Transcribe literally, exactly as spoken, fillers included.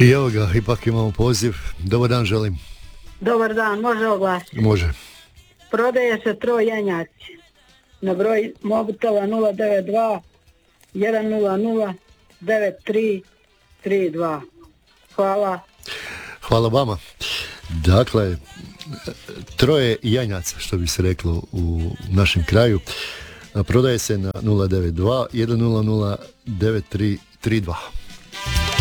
I evo ga, ipak imamo poziv. Dobar dan želim. Dobar dan, može oglasiti? Može. Prodaje se troj janjaci na broj mobitela nula devet dva jedan nula nula devet tri tri dva. Hvala. Hvala vama. Dakle, troje janjaca, što bi se reklo u našem kraju, prodaje se na nula devet dva jedan nula nula devet tri tri dva.